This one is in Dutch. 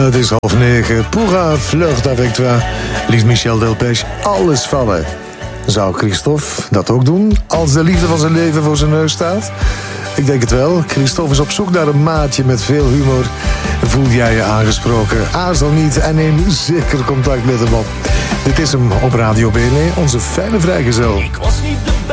Het is 8:30. Pour un flirt avec toi. Liet Michel Delpech alles vallen. Zou Christophe dat ook doen als de liefde van zijn leven voor zijn neus staat? Ik denk het wel. Christophe is op zoek naar een maatje met veel humor. Voel jij je aangesproken? Aarzel niet en neem zeker contact met hem op. Dit is hem op Radio BNE, onze fijne vrijgezel.